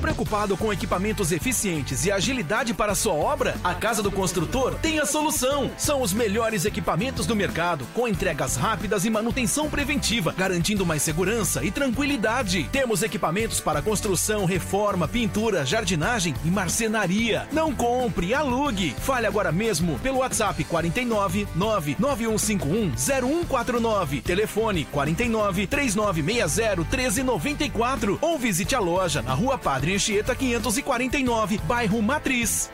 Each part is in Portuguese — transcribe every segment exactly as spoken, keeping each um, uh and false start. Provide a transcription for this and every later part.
preocupado com equipamentos eficientes e agilidade para sua obra? A Casa do Construtor tem a solução. São os melhores equipamentos do mercado, com entregas rápidas e manutenção preventiva, garantindo mais segurança e tranquilidade. Temos equipamentos para construção, reforma, pintura, jardinagem e marcenaria. Não compre, alugue. Fale agora mesmo pelo WhatsApp quatro nove nove nove um cinco um zero um quatro nove, telefone quatro nove três nove seis zero um três nove quatro ou visite a loja na Rua Padre Anchieta quinhentos e quarenta e nove, bairro Matriz.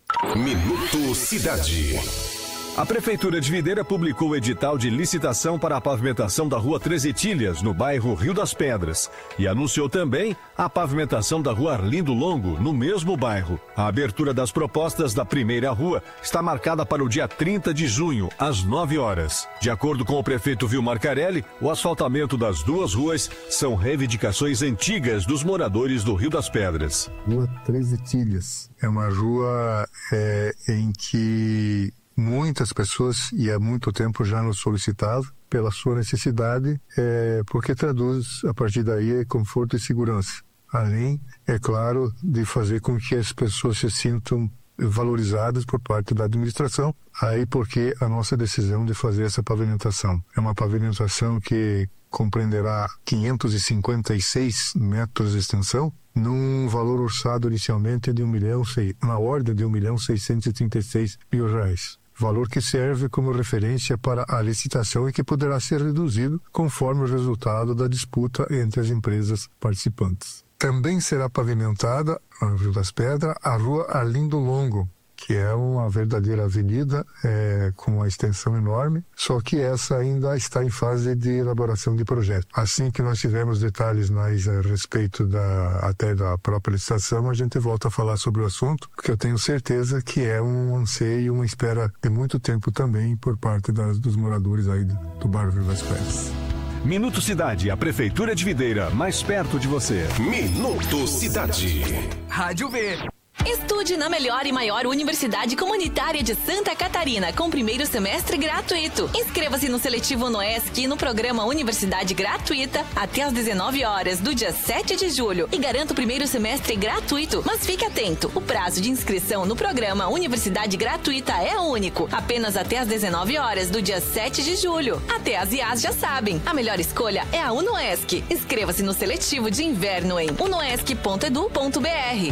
Minuto Cidade. A Prefeitura de Videira publicou o edital de licitação para a pavimentação da Rua Três Etilhas, no bairro Rio das Pedras, e anunciou também a pavimentação da Rua Arlindo Longo, no mesmo bairro. A abertura das propostas da primeira rua está marcada para o dia trinta de junho, às nove horas. De acordo com o prefeito Vilmar Carelli, o asfaltamento das duas ruas são reivindicações antigas dos moradores do Rio das Pedras. Rua Três Etilhas é uma rua é, em que muitas pessoas, e há muito tempo já nos solicitavam, pela sua necessidade, é, porque traduz, a partir daí, conforto e segurança. Além, é claro, de fazer com que as pessoas se sintam valorizadas por parte da administração, aí porque a nossa decisão de fazer essa pavimentação. É uma pavimentação que compreenderá quinhentos e cinquenta e seis metros de extensão, num valor orçado inicialmente de um milhão, na ordem de um milhão seiscentos e trinta e seis mil reais. Valor que serve como referência para a licitação e que poderá ser reduzido conforme o resultado da disputa entre as empresas participantes. Também será pavimentada, no Rio das Pedras, a Rua Arlindo Longo, que é uma verdadeira avenida é, com uma extensão enorme, só que essa ainda está em fase de elaboração de projeto. Assim que nós tivermos detalhes mais a respeito da, até da própria licitação, a gente volta a falar sobre o assunto, porque eu tenho certeza que é um anseio, uma espera de muito tempo também por parte das, dos moradores aí do, do bairro Rio das Pedras. Minuto Cidade, a Prefeitura de Videira, mais perto de você. Minuto Cidade. Rádio V. Estude na melhor e maior Universidade Comunitária de Santa Catarina, com primeiro semestre gratuito. Inscreva-se no seletivo UnoESC e no programa Universidade Gratuita até às dezenove horas do dia sete de julho e garanta o primeiro semestre gratuito. Mas fique atento, o prazo de inscrição no programa Universidade Gratuita é único, apenas até às dezenove horas do dia sete de julho. Até as I As já sabem, a melhor escolha é a UnoESC. Inscreva-se no seletivo de inverno em unoesc ponto edu ponto br.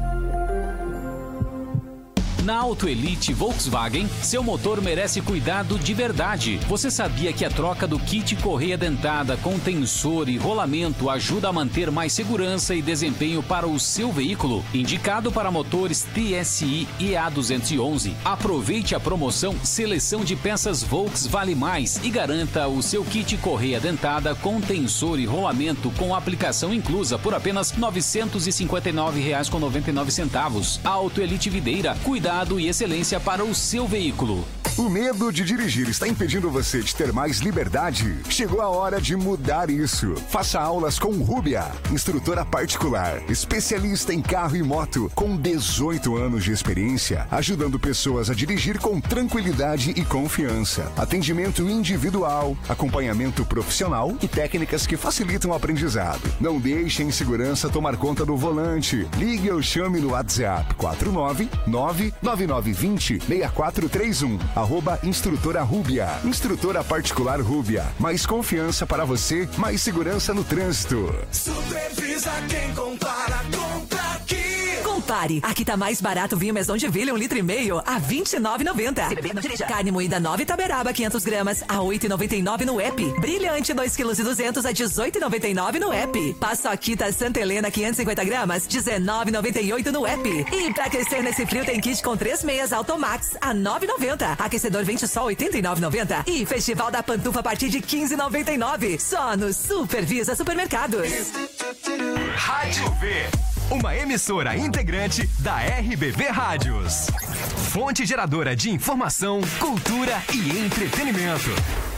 Na Auto Elite Volkswagen, seu motor merece cuidado de verdade. Você sabia que a troca do kit correia dentada com tensor e rolamento ajuda a manter mais segurança e desempenho para o seu veículo? Indicado para motores T S I e A duzentos e onze. Aproveite a promoção Seleção de Peças Volks Vale Mais e garanta o seu kit correia dentada com tensor e rolamento com aplicação inclusa por apenas novecentos e cinquenta e nove reais e noventa e nove centavos. Auto Elite Videira, cuidado e excelência para o seu veículo. O medo de dirigir está impedindo você de ter mais liberdade? Chegou a hora de mudar isso. Faça aulas com Rúbia, instrutora particular, especialista em carro e moto, com dezoito anos de experiência, ajudando pessoas a dirigir com tranquilidade e confiança. Atendimento individual, acompanhamento profissional e técnicas que facilitam o aprendizado. Não deixe a insegurança tomar conta do volante. Ligue ou chame no WhatsApp quatro nove nove nove nove dois zero seis quatro três um. Arroba Instrutora Rúbia. Instrutora particular Rúbia. Mais confiança para você, mais segurança no trânsito. Supervisa quem compara, compra aqui. Compare. Aqui tá mais barato o vinho Maison de Ville, um litro e meio, a vinte e nove reais e noventa centavos. Carne moída nove Taberaba, quinhentos gramas, a oito reais e noventa e nove centavos no app. Brilhante, dois quilos e duzentos, a dezoito reais e noventa e nove centavos no app. Paçoquita Santa Helena, quinhentos e cinquenta gramas, dezenove reais e noventa e oito centavos no app. E pra aquecer nesse frio tem kit com três meias Automax, a nove reais e noventa centavos. Aquecedor Vente Sol, oitenta e nove reais e noventa centavos. E Festival da Pantufa a partir de quinze reais e noventa e nove centavos. Só no Supervisa Supermercados. Rádio V. Uma emissora integrante da R B V Rádios. Fonte geradora de informação, cultura e entretenimento.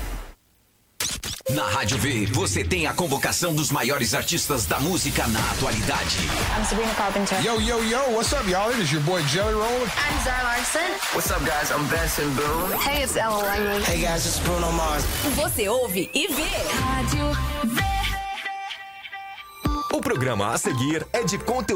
Na Rádio V, você tem a convocação dos maiores artistas da música na atualidade. I'm Sabrina Carpenter. Yo, yo, yo, what's up, y'all? It is your boy Jelly Roll. I'm Zara Larson. What's up, guys? I'm Benson Boone. Hey, it's Ella Langley. Hey, guys, it's Bruno Mars. Você ouve e vê. Rádio V. O programa a seguir é de conteúdo